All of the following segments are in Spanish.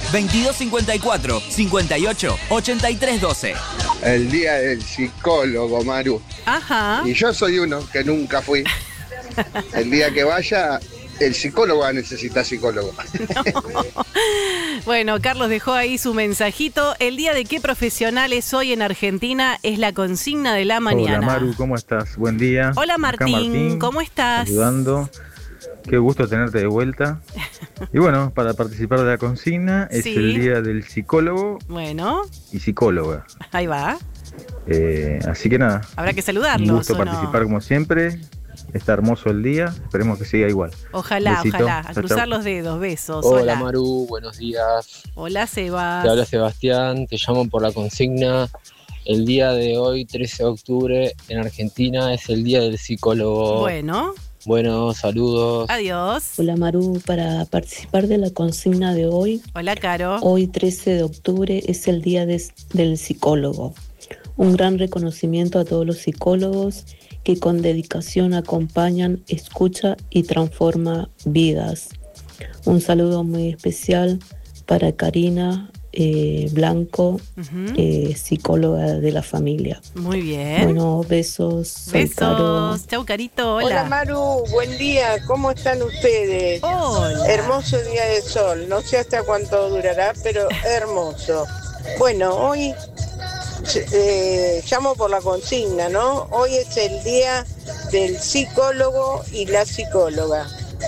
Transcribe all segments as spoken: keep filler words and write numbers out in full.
veintidós cincuenta y cuatro, cincuenta y ocho, ochenta y tres doce. El día del psicólogo, Maru. Ajá. Y yo soy uno que nunca fui. El día que vaya, el psicólogo va a necesitar psicólogo. No. Bueno, Carlos dejó ahí su mensajito. ¿El día de qué profesional es hoy en Argentina? Es la consigna de la mañana. Hola Maru, ¿cómo estás? Buen día. Hola Martín, Martín, ¿cómo estás? Ayudando. Qué gusto tenerte de vuelta. Y bueno, para participar de la consigna es Sí. el día del psicólogo Bueno, y psicóloga. ahí va. Eh, así que nada, Habrá que un saludarlos, gusto ¿o no? participar como siempre. Está hermoso el día, esperemos que siga igual. Ojalá, Besito. ojalá. A Chau, cruzar chau. los dedos. Besos. Hola, Hola. Maru, buenos días. Hola, Sebas. Te habla Sebastián, te llamo por la consigna. El día de hoy, trece de octubre, en Argentina es el día del psicólogo. Bueno, Bueno, saludos. adiós. Hola Maru, para participar de la consigna de hoy, Hola, Caro. hoy trece de octubre es el día de- del psicólogo. Un gran reconocimiento a todos los psicólogos que con dedicación acompañan, escucha y transforma vidas. Un saludo muy especial para Karina eh, Blanco, Ujú. eh, psicóloga de la familia. Muy bien. Bueno, besos. Soy Caro. Besos. Chau, Carito. Hola Hola. Maru, buen día, ¿cómo están ustedes? Hola. Hermoso día de sol, no sé hasta cuánto durará, pero hermoso. Bueno, hoy eh, llamo por la consigna, ¿no? Hoy es el día del psicólogo y la psicóloga.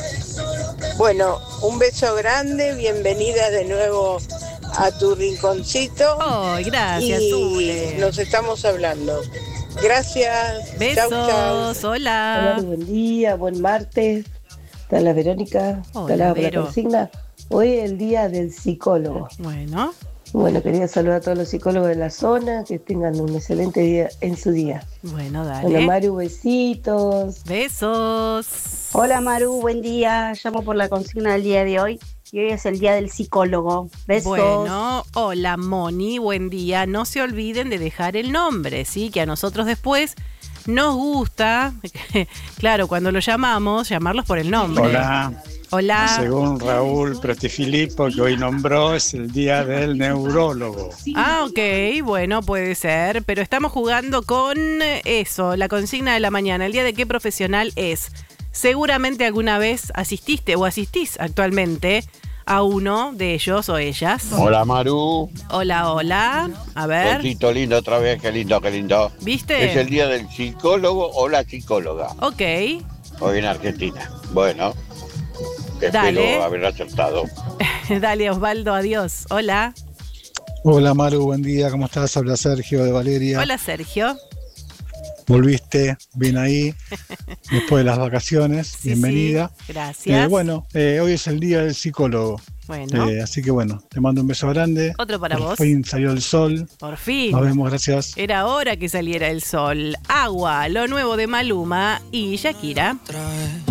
Bueno, un beso grande, bienvenida de nuevo a tu rinconcito. Oh, gracias, y Zule. nos estamos hablando. Gracias. Besos. Chau, chau. Hola. Hola, buen día, buen martes. Está la Verónica, Hola, está la, por la Vero. consigna. Hoy es el día del psicólogo. Bueno, Bueno, quería saludar a todos los psicólogos de la zona, que tengan un excelente día en su día. bueno, Bueno, dale. Maru, besitos. Besos. Hola Maru, buen día. Llamo por la consigna del día de hoy y hoy es el día del psicólogo. Besos. Bueno, hola Moni, buen día. No se olviden de dejar el nombre, ¿sí? Que a nosotros después nos gusta, claro, cuando lo llamamos, llamarlos por el nombre. Hola, Hola. según Raúl Protifilippo, que hoy nombró, es el día del neurólogo. Ah, ok, bueno, puede ser, pero estamos jugando con eso, la consigna de la mañana. ¿El día de qué profesional es? Seguramente alguna vez asististe o asistís actualmente a uno de ellos o ellas. Hola Maru, Hola, hola. A ver, besito lindo otra vez, qué lindo, qué lindo. ¿viste? Es el día del psicólogo o la psicóloga, Ok, hoy en Argentina. Bueno, Dale. espero haber acertado. dale Osvaldo, adiós. Hola. Hola Maru, buen día, ¿cómo estás? Habla Sergio de Valeria. Hola Sergio. Volviste bien ahí, después de las vacaciones, Sí, bienvenida. sí, gracias. Eh, bueno, eh, hoy es el día del psicólogo, Bueno, eh, así que bueno, te mando un beso grande. otro para Por vos. fin salió el sol, Por fin. nos vemos, gracias. Era hora que saliera el sol. Agua, lo nuevo de Maluma y Shakira. Trae